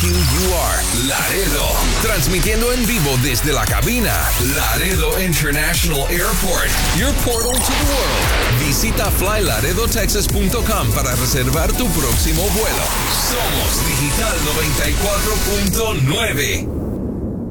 WQUR Laredo. Transmitiendo en vivo desde la cabina Laredo International Airport, your portal to the world. Visita flylaredotexas.com para reservar tu próximo vuelo. Somos Digital 94.9.